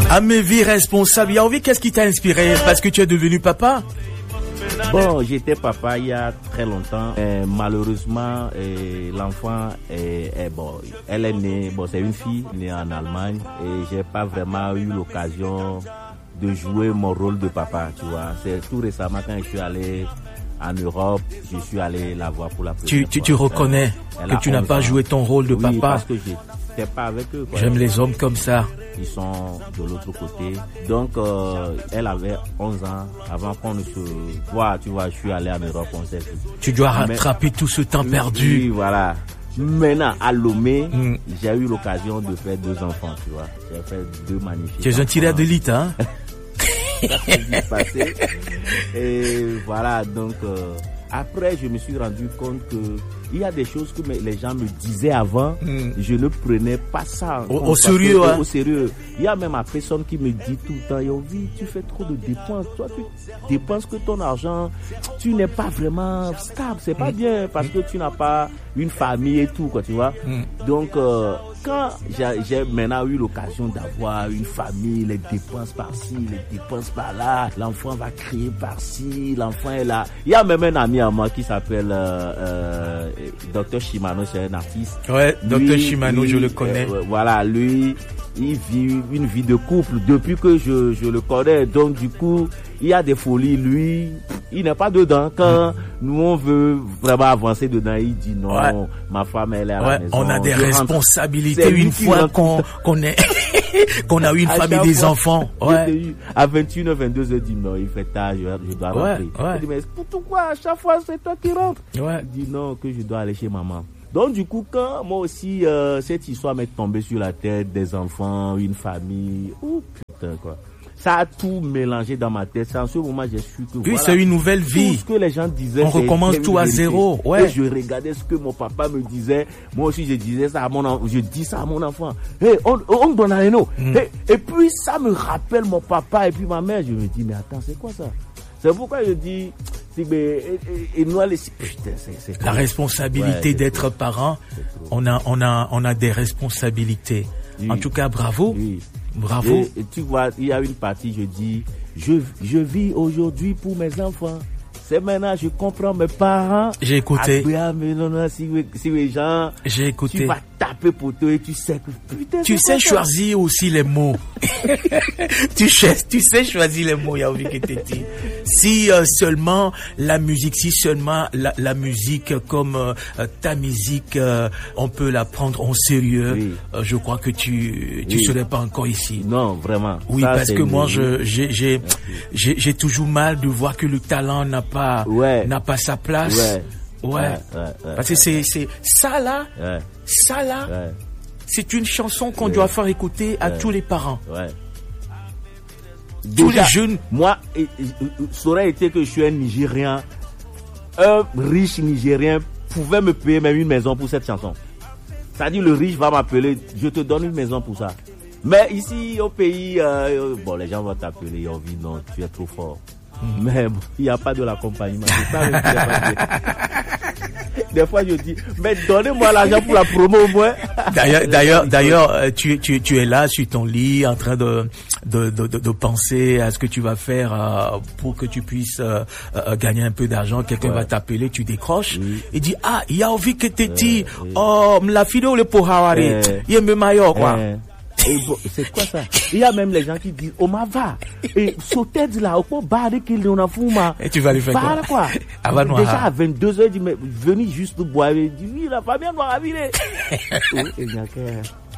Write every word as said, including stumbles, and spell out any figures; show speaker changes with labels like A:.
A: À mes vies responsables, Yaovi, qu'est-ce qui t'a inspiré? Parce que tu es devenu papa?
B: Bon, j'étais papa il y a très longtemps. Et malheureusement, et l'enfant est, est bon. Elle est née, bon, c'est une fille née en Allemagne et j'ai pas vraiment eu l'occasion de jouer mon rôle de papa, tu vois. C'est tout récemment quand je suis allé en Europe, je suis allé la voir pour la première
A: tu,
B: fois.
A: Tu, tu reconnais
B: elle,
A: elle que tu n'as pas ans. joué ton rôle de
B: oui,
A: papa?
B: Parce que j'étais pas avec eux, quoi.
A: J'aime les hommes comme ça.
B: Ils sont de l'autre côté. Donc, euh, elle avait onze ans avant qu'on ne se voit. Tu vois, je suis allé en Europe, on s'est vu.
A: Tu dois rattraper Mais, tout ce temps
B: oui,
A: perdu.
B: Oui, voilà. Maintenant, à Lomé,
A: mm.
B: j'ai eu l'occasion de faire deux enfants, tu vois. J'ai fait deux magnifiques.
A: Tu es un tireur d'élite, hein?
B: Ça s'est vite passé. Et voilà, donc... Euh, après, je me suis rendu compte que il y a des choses que les gens me disaient avant, mm. je ne prenais pas ça
A: au, au sérieux. Que,
B: hein. Au sérieux. Il y a même ma personne qui me dit tout le temps, Yovi, tu fais trop de dépenses. Toi, tu dépenses que ton argent, tu n'es pas vraiment stable. C'est pas mm. bien parce que tu n'as pas une famille et tout, quoi, tu vois. Mm. Donc, euh, quand j'ai, j'ai maintenant eu l'occasion d'avoir une famille, les dépenses par-ci, les dépenses par-là, l'enfant va crier par-ci, l'enfant est là. Il y a même un ami à moi qui s'appelle euh, euh, docteur Shimano, c'est un artiste.
A: Ouais, docteur Shimano, lui, je le connais.
B: Euh, voilà, lui, il vit une vie de couple depuis que je, je le connais. Donc, du coup, il y a des folies. Lui, il n'est pas dedans. Quand mmh. nous, on veut vraiment avancer dedans, il dit non, ouais. ma femme, elle est à
A: ouais,
B: la maison.
A: On a des je responsabilités une fois qu'on, qu'on est, qu'on a eu une à famille, des fois, enfants. Ouais.
B: Eu, à vingt et une heures, vingt-deux heures, dit non, il fait tard, je, je dois
A: ouais,
B: rentrer.
A: Ouais.
B: Il dit, mais pourquoi à chaque fois, c'est toi qui rentres?
A: Ouais.
B: Il dit non, que je dois aller chez maman. Donc du coup, quand moi aussi, euh, cette histoire m'est tombée sur la tête, des enfants, une famille, oh putain quoi. Ça a tout mélangé dans ma tête. C'est en ce moment j'ai su que
A: oui,
B: voilà,
A: c'est une nouvelle vie.
B: Tout ce que les gens disaient,
A: on recommence tout à zéro. Ouais.
B: Et je regardais ce que mon papa me disait. Moi aussi, je disais ça à mon enfant. Je dis ça à mon enfant. Hey, on, on donne à nous. Mm. Hey, et puis ça me rappelle mon papa et puis ma mère. Je me dis mais attends, c'est quoi ça? C'est pourquoi je dis, c'est, mais, et, et, et nous, les, putain, c'est, c'est
A: la responsabilité ouais, d'être
B: trop,
A: parent, on a, on a, on a des responsabilités. Oui. En tout cas, bravo. Oui. Bravo.
B: Et, et tu vois, il y a une partie, je dis, je, je vis aujourd'hui pour mes enfants. C'est maintenant, je comprends mes parents.
A: J'ai écouté.
B: Ah, mais non, non, si, si les gens.
A: J'ai écouté.
B: Tu vas taper pour toi et tu sais que putain.
A: Tu sais choisir aussi les mots. tu, sais, tu sais choisir les mots, Yaovi Keteti. Si euh, seulement la musique, si seulement la, la musique comme euh, ta musique, euh, on peut la prendre en sérieux, oui. euh, je crois que tu tu oui. serais pas encore ici.
B: Non, vraiment.
A: Oui, ça, parce que moi, je, j'ai, j'ai, j'ai, j'ai toujours mal de voir que le talent n'a pas,
B: ouais.
A: n'a pas sa place.
B: Ouais.
A: Ouais.
B: ouais, ouais, ouais
A: parce que c'est, c'est ça là, ouais. ça là, ouais. c'est une chanson qu'on ouais. doit faire écouter à ouais. tous les parents.
B: Ouais.
A: Tous
B: Déjà,
A: les jeunes.
B: Moi, ça aurait été que je suis un Nigérien, un riche Nigérien pouvait me payer même une maison pour cette chanson. C'est-à-dire le riche va m'appeler, je te donne une maison pour ça. Mais ici au pays, euh, bon les gens vont t'appeler, on dit non, tu es trop fort. Mmh. Mais bon, il n'y a pas de l'accompagnement. C'est ça, des fois, je dis, mais donnez-moi l'argent pour la promo au moins.
A: D'ailleurs, d'ailleurs, d'ailleurs, tu, tu, tu es là sur ton lit en train de, de, de, de, de penser à ce que tu vas faire euh, pour que tu puisses euh, euh, gagner un peu d'argent. Quelqu'un ouais. va t'appeler, tu décroches oui. et dis, ah, il y a envie que t'étais, euh, oui. oh, la vidéo le pour Hawari, il est meilleur, quoi. Euh.
B: Et bon, c'est quoi ça? Il y a même les gens qui disent, oh ma va, et sauter de là, au point barre qu'il en a fouma.
A: Et tu vas lui faire quoi?
B: quoi. Ah, déjà à vingt-deux heures, il dit, mais venez juste boire. Il dit, oui, la famille doit raviler. Oui, il y a